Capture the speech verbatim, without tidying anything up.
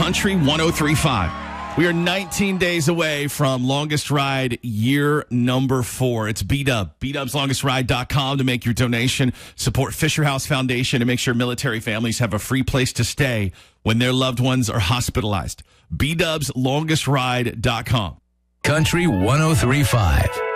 Country one oh three point five. We are nineteen days away from longest ride year number four. It's B-Dub, b dubs longest ride dot com to make your donation. Support Fisher House Foundation and make sure military families have a free place to stay when their loved ones are hospitalized. b dubs longest ride dot com. Country one oh three point five.